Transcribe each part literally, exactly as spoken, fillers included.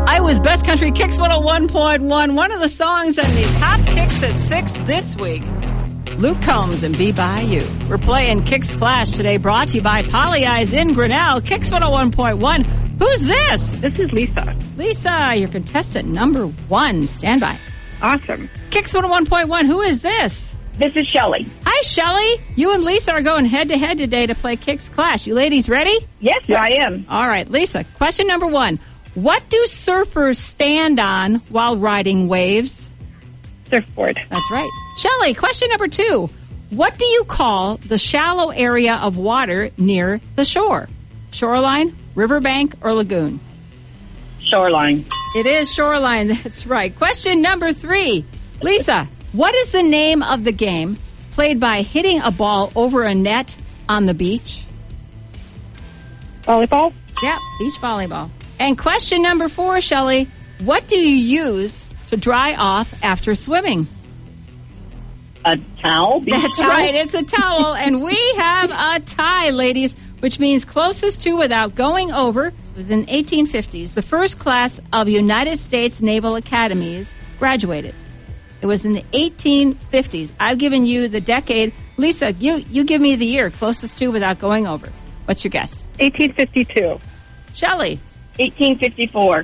Iowa's Best Country Kicks one oh one point one. One of the songs on the top kicks at six this week. Luke Combs and Be By You. We're playing Kicks Clash today, brought to you by Polly Eyes in Grinnell. Kicks one oh one point one. Who's this? This is Lisa. Lisa, your contestant number one. Stand by. Awesome. Kicks one oh one point one. Who is this? This is Shelly. Hi, Shelly. You and Lisa are going head-to-head today to play Kicks Clash. You ladies ready? Yes, I am. All right, Lisa, question number one. What do surfers stand on while riding waves? Surfboard. That's right. Shelly, question number two. What do you call the shallow area of water near the shore? Shoreline, riverbank, or lagoon? Shoreline. It is shoreline. That's right. Question number three. Lisa, what is the name of the game played by hitting a ball over a net on the beach? Volleyball? Yep, beach volleyball. And question number four, Shelly, what do you use to dry off after swimming? A towel? Beach That's towel? right, it's a towel. And we have a tie, ladies, which means closest to without going over. It was in the eighteen fifties. The first class of United States Naval Academies graduated. It was in the eighteen fifties. I've given you the decade. Lisa, you, you give me the year closest to without going over. What's your guess? eighteen fifty-two. Shelley? eighteen fifty-four.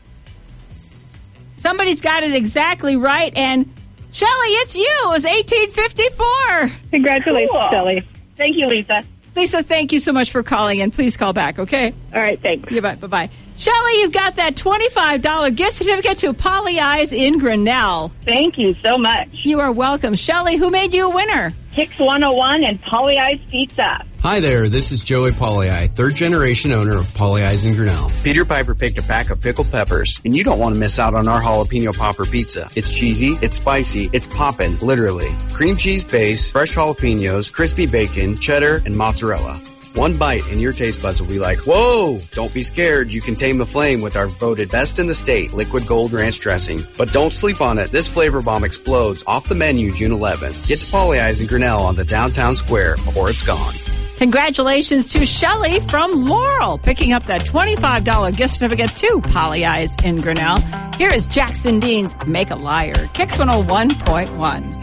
Somebody's got it exactly right. And Shelley, it's you. It was eighteen fifty-four. Congratulations, Cool. Shelly. Thank you, Lisa. Lisa, thank you so much for calling in. Please call back, okay? All right, thanks. Yeah, bye, bye-bye. Shelley, you've got that twenty-five dollars gift certificate to Polly Eyes in Grinnell. Thank you so much. You are welcome. Shelley, who made you a winner? Kicks one oh one and Polly Eyes Pizza. Hi there, this is Joey Pollyi, third generation owner of Polly Eyes in Grinnell. Peter Piper picked a pack of pickled peppers, and you don't want to miss out on our jalapeno popper pizza. It's cheesy, it's spicy, it's poppin', literally. Cream cheese base, fresh jalapenos, crispy bacon, cheddar, and mozzarella. One bite and your taste buds will be like, whoa! Don't be scared. You can tame the flame with our voted best in the state liquid gold ranch dressing. But don't sleep on it. This flavor bomb explodes off the menu June eleventh. Get to Polly Eyes in Grinnell on the downtown square before it's gone. Congratulations to Shelley from Laurel, picking up that twenty-five dollars gift certificate to Polly Eyes in Grinnell. Here is Jackson Dean's Make a Liar, Kicks one oh one point one.